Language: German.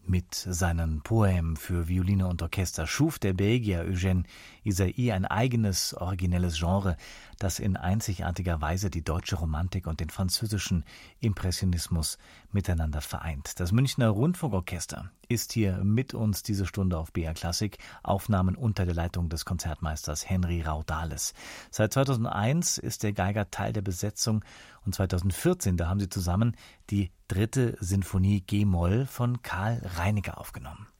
Mit seinen Poèmes für Violine und Orchester schuf der Belgier Eugène Ysaÿe ein eigenes, originelles Genre, das in einzigartiger Weise die deutsche Romantik und den französischen Impressionismus miteinander vereint. Das Münchner Rundfunkorchester ist hier mit uns diese Stunde auf BR Klassik, Aufnahmen unter der Leitung des Konzertmeisters Henry Raudales. Seit 2001 ist der Geiger Teil der Besetzung und 2014, da haben sie zusammen die 3. Sinfonie G-Moll von Karl Reiniger aufgenommen.